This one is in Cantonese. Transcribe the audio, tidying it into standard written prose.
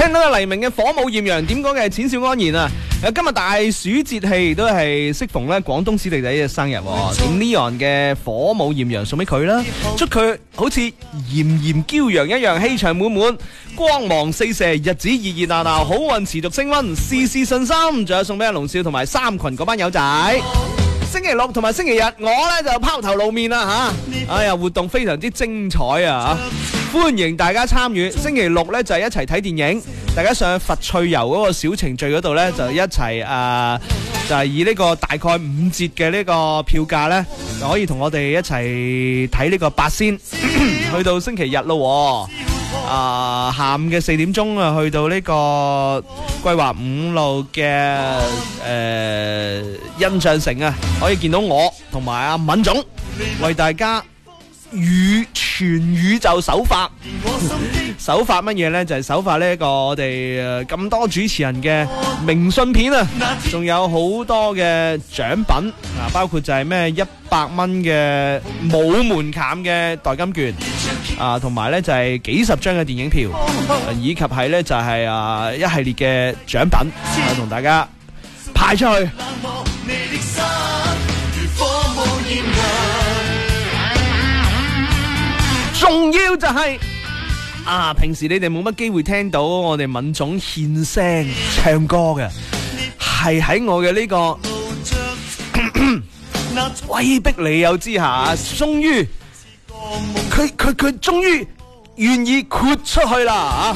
聽到嘅黎明嘅火舞豔陽，點講嘅係淺笑安然啊！今日大暑節氣都係適逢咧廣東小弟弟嘅生日，咁 Leon 嘅火舞豔陽送俾佢啦，祝佢好似炎炎驕陽一樣氣場滿滿，光芒四射，日子熱熱鬧鬧，好運持續升溫，事事順心。仲有送俾阿龍少同埋三群嗰班友仔。星期六同埋星期日，我咧就拋頭露面啦吓！哎呀，活動非常之精彩啊！歡迎大家參與。星期六咧就係一齊睇電影，大家上去佛趣遊嗰個小程序嗰度咧就一齊就係以呢個大概5折嘅呢個票價咧，就可以同我哋一齊睇呢個八仙。去到星期日咯，下午嘅4點鐘啊，去到呢個桂華5路嘅印象城啊，可以見到我同埋阿敏總為大家全宇宙首發首發乜嘢呢？就係首發呢個我哋咁多主持人嘅明信片啊，仲有好多嘅獎品啊，包括就係咩100蚊嘅冇門檻嘅代金券啊，同埋呢就係幾十張嘅電影票，以及係呢就係一系列嘅獎品啊，同大家派出去。重要就係平時你哋冇乜機會聽到我哋敏總獻聲唱歌嘅，係喺我嘅呢個威逼利誘之下，終於佢終於願意豁出去啦